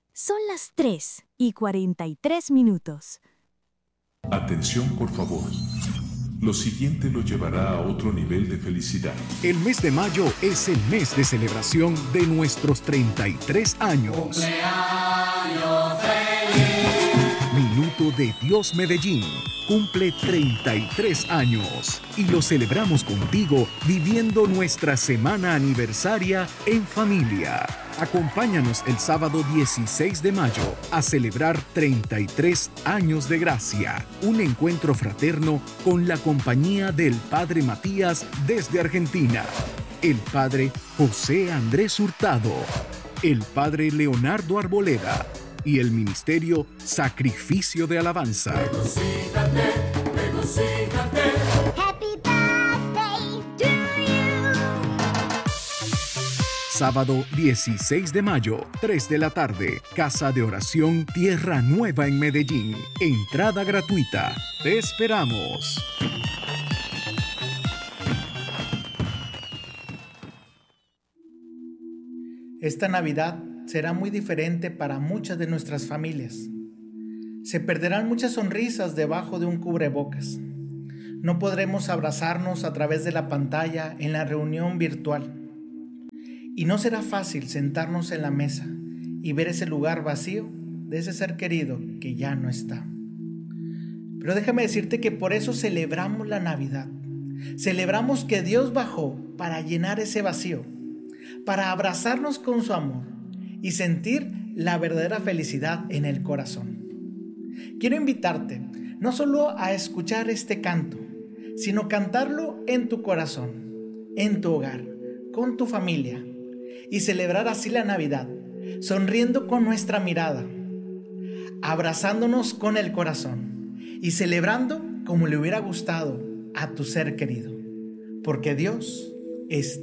Son las 3:43. Atención, por favor. Lo siguiente lo llevará a otro nivel de felicidad. El mes de mayo es el mes de celebración de nuestros 33 años. ¡Cumpleaños feliz! Minuto de Dios Medellín cumple 33 años y lo celebramos contigo viviendo nuestra semana aniversaria en familia. Acompáñanos el sábado 16 de mayo a celebrar 33 años de gracia, un encuentro fraterno con la compañía del Padre Matías desde Argentina, el Padre José Andrés Hurtado, el Padre Leonardo Arboleda y el Ministerio Sacrificio de Alabanza. Regocíjate, regocíjate. Happy birthday to you. Sábado 16 de mayo, 3 de la tarde, Casa de Oración Tierra Nueva en Medellín. Entrada gratuita. Te esperamos. Esta Navidad será muy diferente para muchas de nuestras familias. Se perderán muchas sonrisas debajo de un cubrebocas. No podremos abrazarnos a través de la pantalla en la reunión virtual. Y no será fácil sentarnos en la mesa y ver ese lugar vacío de ese ser querido que ya no está. Pero déjame decirte que por eso celebramos la Navidad. Celebramos que Dios bajó para llenar ese vacío, para abrazarnos con su amor y sentir la verdadera felicidad en el corazón. Quiero invitarte no solo a escuchar este canto, sino cantarlo en tu corazón, en tu hogar, con tu familia, y celebrar así la Navidad, sonriendo con nuestra mirada, abrazándonos con el corazón y celebrando como le hubiera gustado a tu ser querido, porque Dios está